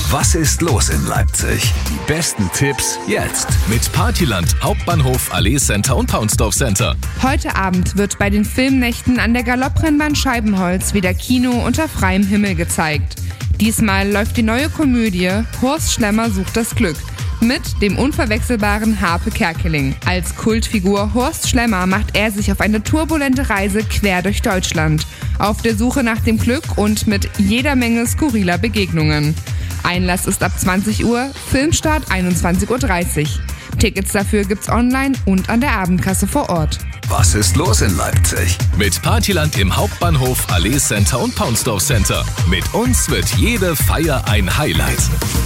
Was ist los in Leipzig? Die besten Tipps jetzt. Mit Partyland, Hauptbahnhof, Allee Center und Paunsdorf Center. Heute Abend wird bei den Filmnächten an der Galopprennbahn Scheibenholz wieder Kino unter freiem Himmel gezeigt. Diesmal läuft die neue Komödie Horst Schlemmer sucht das Glück mit dem unverwechselbaren Harpe Kerkeling. Als Kultfigur Horst Schlemmer macht er sich auf eine turbulente Reise quer durch Deutschland, auf der Suche nach dem Glück und mit jeder Menge skurriler Begegnungen. Einlass ist ab 20 Uhr, Filmstart 21.30 Uhr. Tickets dafür gibt's online und an der Abendkasse vor Ort. Was ist los in Leipzig? Mit Partyland im Hauptbahnhof, Allee Center und Paunsdorf Center. Mit uns wird jede Feier ein Highlight.